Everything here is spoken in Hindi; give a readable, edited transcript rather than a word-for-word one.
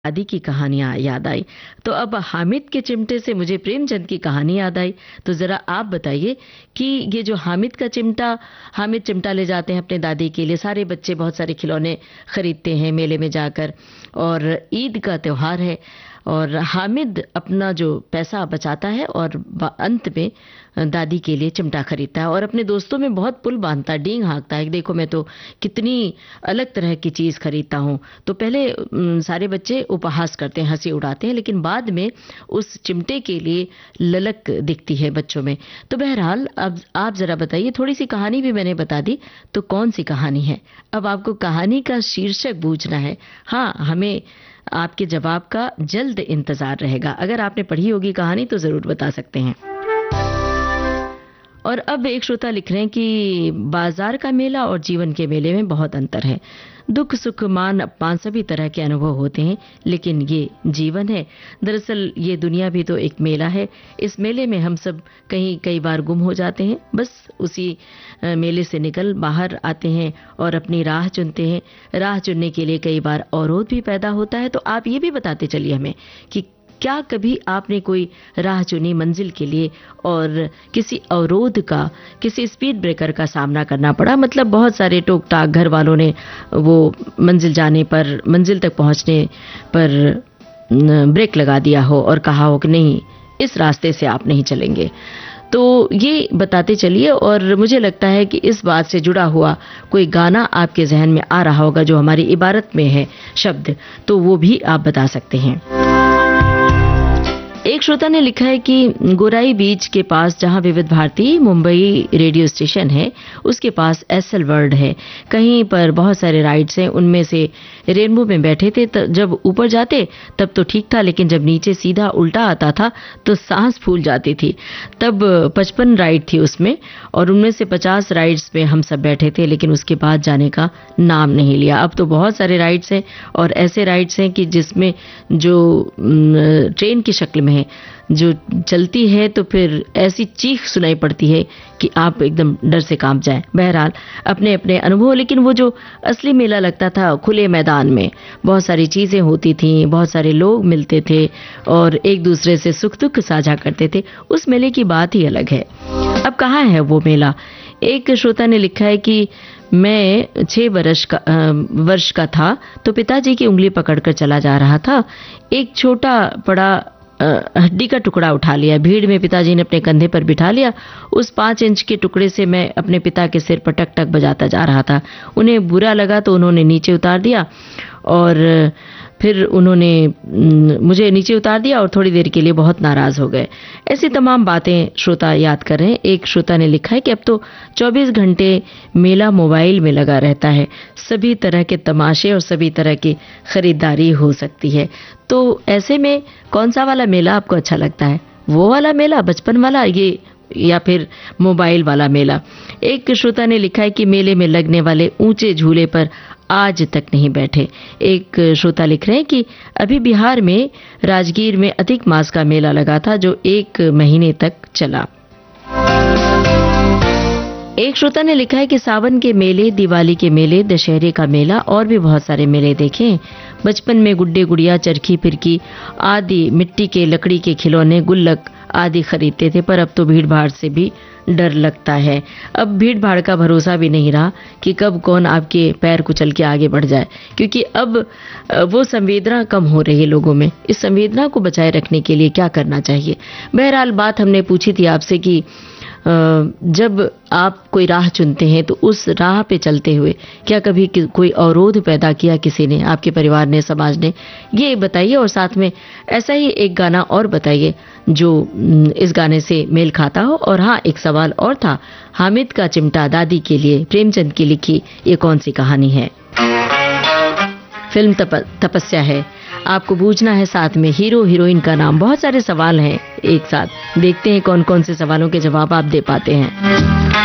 दादी की कहानियां याद आई। तो अब हामिद के चिमटे से मुझे प्रेमचंद की कहानी याद आई। तो जरा आप बताइए कि ये जो हामिद चिमटा ले जाते हैं अपने दादी के लिए, सारे बच्चे बहुत सारे खिलौने खरीदते हैं मेले में जाकर, और ईद का त्योहार है और हामिद अपना जो पैसा बचाता है और अंत में दादी के लिए चिमटा खरीदता है और अपने दोस्तों में बहुत पुल बांधता है, डींग हाँकता है, देखो मैं तो कितनी अलग तरह की चीज खरीदता हूँ। तो पहले सारे बच्चे उपहास करते हैं, हंसी उड़ाते हैं, लेकिन बाद में उस चिमटे के लिए ललक दिखती है बच्चों में। तो बहरहाल अब आप जरा बताइए, थोड़ी सी कहानी भी मैंने बता दी, तो कौन सी कहानी है? अब आपको कहानी का शीर्षक बूझना है। हाँ, हमें आपके जवाब का जल्द इंतजार रहेगा। अगर आपने पढ़ी होगी कहानी तो जरूर बता सकते हैं। और अब एक श्रोता लिख रहे हैं कि बाजार का मेला और जीवन के मेले में बहुत अंतर है। दुख सुख मान अपमान सभी तरह के अनुभव होते हैं, लेकिन ये जीवन है। दरअसल ये दुनिया भी तो एक मेला है। इस मेले में हम सब कई बार गुम हो जाते हैं, बस उसी मेले से निकल बाहर आते हैं और अपनी राह चुनते हैं। राह चुनने के लिए कई बार अवरोध भी पैदा होता है। तो आप ये भी बताते चलिए हमें कि क्या कभी आपने कोई राह चुनी मंजिल के लिए और किसी अवरोध का, किसी स्पीड ब्रेकर का सामना करना पड़ा? मतलब बहुत सारे टोक टाक घर वालों ने वो मंजिल तक पहुंचने पर ब्रेक लगा दिया हो और कहा हो कि नहीं, इस रास्ते से आप नहीं चलेंगे। तो ये बताते चलिए, और मुझे लगता है कि इस बात से जुड़ा हुआ कोई गाना आपके जहन में आ रहा होगा जो हमारी इबारत में है शब्द, तो वो भी आप बता सकते हैं। एक श्रोता ने लिखा है कि गोराई बीच के पास जहां विविध भारती मुंबई रेडियो स्टेशन है, उसके पास एसएल वर्ल्ड है। कहीं पर बहुत सारे राइड्स हैं, उनमें से रेनबो में बैठे थे। जब ऊपर जाते तब तो ठीक था, लेकिन जब नीचे सीधा उल्टा आता था तो सांस फूल जाती थी। तब 55 राइड थी उसमें, और उनमें से 50 राइड्स में हम सब बैठे थे, लेकिन उसके बाद जाने का नाम नहीं लिया। अब तो बहुत सारे राइड्स हैं, और ऐसे राइड्स हैं कि जिसमें जो ट्रेन की शक्ल में है, जो चलती है तो फिर ऐसी चीख सुनाई पड़ती है कि आप एकदम डर से कांप जाएं। बहरहाल अपने अपने अनुभव, लेकिन वो जो असली मेला लगता था खुले मैदान में, बहुत सारी चीजें होती थीं, बहुत सारे लोग मिलते थे और एक दूसरे से सुख दुख साझा करते थे, उस मेले की बात ही अलग है। अब कहाँ है वो मेला? एक श्रोता ने लिखा है कि मैं 6 वर्ष का था तो पिताजी की उंगली पकड़कर चला जा रहा था। एक छोटा बड़ा हड्डी का टुकड़ा उठा लिया। भीड़ में पिताजी ने अपने कंधे पर बिठा लिया। उस 5 इंच के टुकड़े से मैं अपने पिता के सिर पर टक टक बजाता जा रहा था। उन्हें बुरा लगा तो उन्होंने नीचे उतार दिया, और फिर उन्होंने मुझे नीचे उतार दिया और थोड़ी देर के लिए बहुत नाराज हो गए। ऐसी तमाम बातें श्रोता याद कर रहे हैं। एक श्रोता ने लिखा है कि अब तो 24 घंटे मेला मोबाइल में लगा रहता है, सभी तरह के तमाशे और सभी तरह की खरीदारी हो सकती है। तो ऐसे में कौन सा वाला मेला आपको अच्छा लगता है? वो वाला मेला, बचपन वाला, ये या फिर मोबाइल वाला मेला? एक श्रोता ने लिखा है कि मेले में लगने वाले ऊंचे झूले पर आज तक नहीं बैठे। एक श्रोता लिख रहे हैं कि अभी बिहार में राजगीर में अधिक मास का मेला लगा था जो 1 महीने तक चला। एक श्रोता ने लिखा है कि सावन के मेले, दिवाली के मेले, दशहरे का मेला और भी बहुत सारे मेले देखे। बचपन में गुड्डे गुड़िया, चरखी फिरकी आदि मिट्टी के लकड़ी के खिलौने, गुल्लक आदि खरीदते थे, पर अब तो भीड़ भाड़ से भी डर लगता है। अब भीड़ भाड़ का भरोसा भी नहीं रहा कि कब कौन आपके पैर कुचल के आगे बढ़ जाए, क्योंकि अब वो संवेदना कम हो रही है लोगों में। इस संवेदना को बचाए रखने के लिए क्या करना चाहिए? बहरहाल बात हमने पूछी थी आपसे कि जब आप कोई राह चुनते हैं तो उस राह पे चलते हुए क्या कभी कोई अवरोध पैदा किया किसी ने, आपके परिवार ने, समाज ने? ये बताइए, और साथ में ऐसा ही एक गाना और बताइए जो इस गाने से मेल खाता हो। और हाँ, एक सवाल और था, हामिद का चिमटा दादी के लिए प्रेमचंद की लिखी ये कौन सी कहानी है? फिल्म तपस्या है। आपको बूझना है साथ में हीरो हीरोइन का नाम। बहुत सारे सवाल हैं एक साथ, देखते हैं कौन कौन से सवालों के जवाब आप दे पाते हैं।